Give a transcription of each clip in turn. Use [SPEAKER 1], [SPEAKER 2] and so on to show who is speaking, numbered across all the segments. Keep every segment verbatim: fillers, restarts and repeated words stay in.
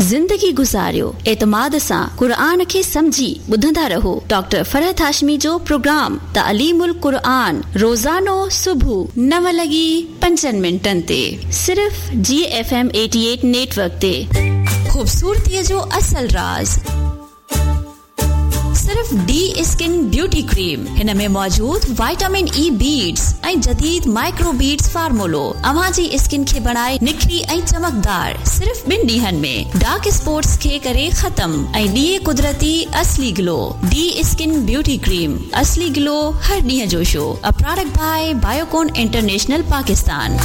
[SPEAKER 1] ज़िंदगी गुज़ारियो एतमाद सां क़ुरान खे समझी ॿुधंदा रहो। डॉक्टर फरहत हाशमी जो प्रोग्राम तालीमुल क़ुरान रोज़ानो सुबुह नव लॻी पंजनि मिंटनि ते सिर्फ़ जी एफ एम अठासी नेटवर्क ते। खूबसूरतीअ जो असल राज सिर्फ डी स्किन ब्यूटी क्रीम। हिन में मौजूद विटामिन ई बीड्स ऐं जदीद माइक्रो बीड्स फार्मूलो अव्हां जी स्किन खे बनाए निखरी ऐं चमकदार सिर्फ ॿिनि ॾींहनि में डार्क स्पॉट्स खे करे ख़त्म ऐं ॾिए कुदरती असली glow. D skin beauty cream असली ग्लो हर ॾींहं जो show. A product by Biocon international Pakistan.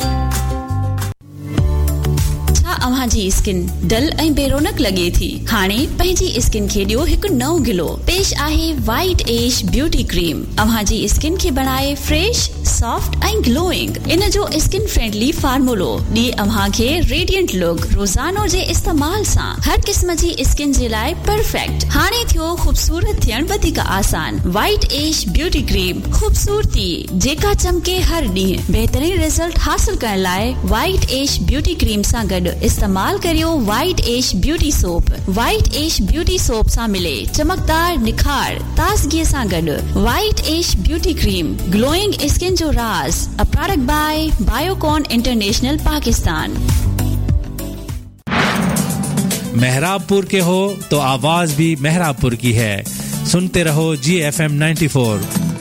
[SPEAKER 1] अव्हां जी स्किन डल ऐं बेरोनक लगे थी? हाणे पंहिंजी स्किन खे ॾियो हिकु नओं ग्लो। पेश आहे वाइट एज ब्यूटी क्रीम। अव्हां जी स्किन खे बनाए फ्रेश सॉफ्ट ऐं ग्लोइंग। इन जो स्किन फ्रेंडली फार्मूलो ॾिए अव्हां खे रेडिएंट लुक। रोज़ानो जे इस्तेमाल सां हर क़िस्म जी स्किन जे लाइ परफेक्ट। हाणे थियो खूबसूरत थियण वधीक आसान। वाइट एज ब्यूटी क्रीम खूबसूरती जेका चमके हर ॾींहुं। बहितरीन रिजल्ट हासिल करण लाइ वाइट एज ब्यूटी क्रीम सां गॾु इस्तेमाल करियो white age beauty soap. White age beauty soap सां मिले चमकदार निखार ताज़गी सां गॾु। White age beauty cream glowing skin जो राज। A product by Biocon international Pakistan.
[SPEAKER 2] मेहराबपुर के हो तो आवाज भी मेहराबपुर की है। सुनते रहो जी एफ एम नाइन्टी फोर।